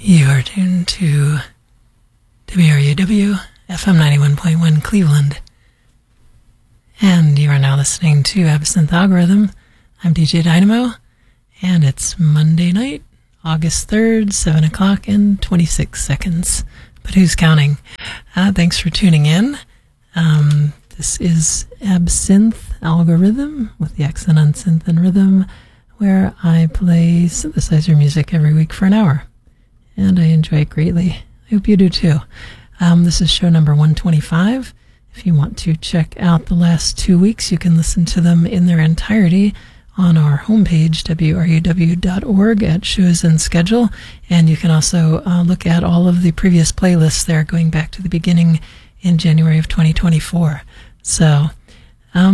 You are tuned to WRUW FM 91.1 Cleveland. And you are now listening to Absinthe Algorithm. I'm DJ Dynamo, and it's Monday night, August 3rd, 7 o'clock and 26 seconds. But who's counting? Thanks for tuning in. This is Absinthe Algorithm, with the accent on synth and rhythm, where I play synthesizer music every week for an hour. And I enjoy it greatly. I hope you do too. This is show number 125. If you want to check out the last 2 weeks, you can listen to them in their entirety on our homepage, wruw.org, at Shows and Schedule. And you can also look at all of the previous playlists there, going back to the beginning in January of 2024. So, yeah,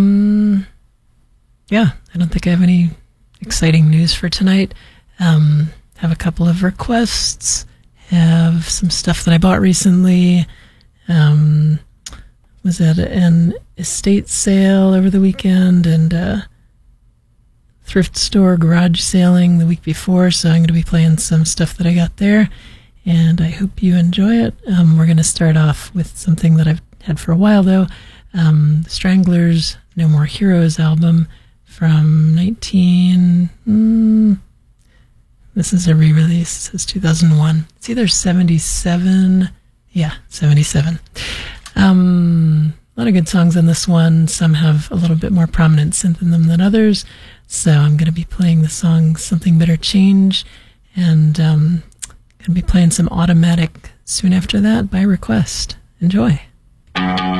I don't think I have any exciting news for tonight. Have a couple of requests, have some stuff that I bought recently, was at an estate sale over the weekend, and thrift store garage sailing the week before, so I'm going to be playing some stuff that I got there, and I hope you enjoy it. We're going to start off with something that I've had for a while, though, the Stranglers' No More Heroes album from this is a re-release. It says 2001. It's either 77. Yeah, 77. A lot of good songs on this one. Some have a little bit more prominent synth in them than others. So I'm going to be playing the song Something Better Change, and going to be playing some Automatic soon after that by request. Enjoy.